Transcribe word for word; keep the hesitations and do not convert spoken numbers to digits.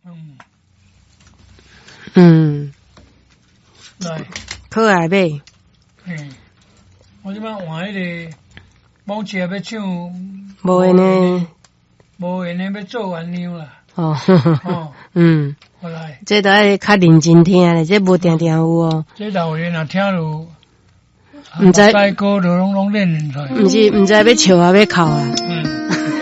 嗯嗯， 来， 可爱呗。 嗯，我即摆换迄个，某车要唱， 无诶呢。 无诶呢，要做完样啦。 哦， 哦， 嗯， 好来， 这都爱较认真听咧，这无定定有哦。 这老爷若听落， 毋知大歌就拢拢练出来。 毋是毋知要笑啊，要哭啊。 嗯。